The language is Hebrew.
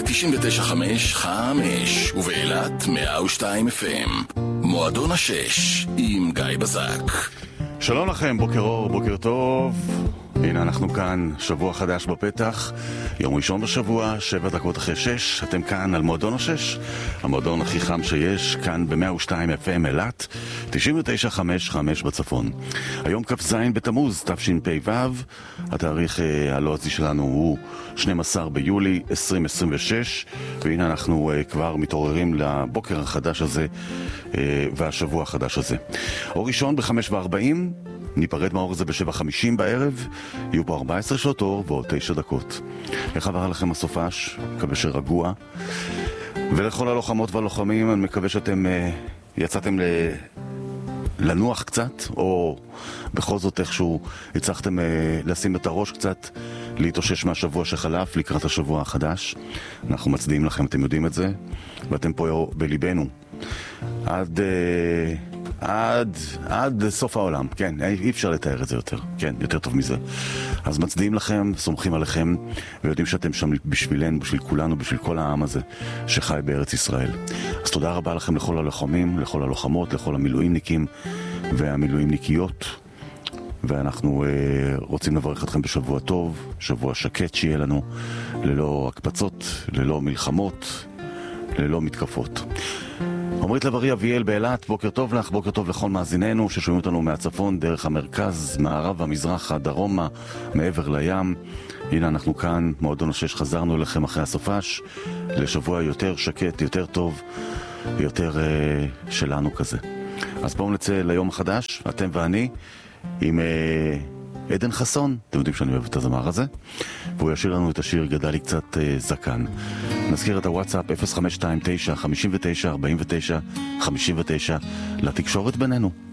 ב-99.5 ובאילת 102 FM. מועדון השש עם גיא בזק. שלום לכם, בוקר אור, בוקר טוב. הנה אנחנו כאן, שבוע חדש בפתח, יום ראשון בשבוע, 7 דקות אחרי 6, אתם כאן על מועדון השש, המועדון הכי חם שיש, כאן ב-102 FM אילת, 99.5 בצפון. היום כ"ז בתמוז, תשפ"ו, התאריך הלועזי שלנו הוא 12 ביולי 2026, והנה אנחנו כבר מתעוררים לבוקר החדש הזה והשבוע החדש הזה. אור ראשון ב-5:40, ניפרד מהאור הזה ב-7:50 בערב, יהיו פה 14 שעות אור ועוד 9 דקות. איך עבר לכם הסופש? מקווה שרגוע. ולכל הלוחמות והלוחמים, אני מקווה שאתם יצאתם לנוח קצת, או בכל זאת איכשהו הצלחתם לשים את הראש קצת, להתאושש מהשבוע שחלף לקראת השבוע החדש. אנחנו מצדיעים לכם, אתם יודעים את זה, ואתם פה בליבנו. עד סוף העולם, כן, אי אפשר לתאר את זה יותר, כן, יותר טוב מזה. אז מצדיעים לכם, סומכים עליכם, ויודעים שאתם שם בשבילנו, בשביל כולנו, בשביל כל העם הזה שחי בארץ ישראל. אז תודה רבה לכם לכל הלוחמים, לכל הלוחמות, לכל המילואימניקים והמילואימניקיות, ואנחנו רוצים לברך אתכם בשבוע טוב, שבוע שקט שיהיה לנו, ללא הקפצות, ללא מלחמות, ללא מתקפות. עומרית לב-ארי אביאל באילת, בוקר טוב לך, בוקר טוב לכל מאזיננו ששומעים אותנו מהצפון, דרך המרכז, מערב, המזרח, הדרומה, מעבר לים. הנה אנחנו כאן, מועדון השש, חזרנו אליכם אחרי הסופש, לשבוע יותר שקט, יותר טוב, יותר שלנו כזה. אז בואו נצא ליום החדש, אתם ואני, עם עדן חסון, אתם יודעים שאני אוהב את הזמר הזה, והוא ישיר לנו את השיר גדל לי קצת זקן. נזכיר את הוואטסאפ 0529 59 49 59 לתקשורת בינינו.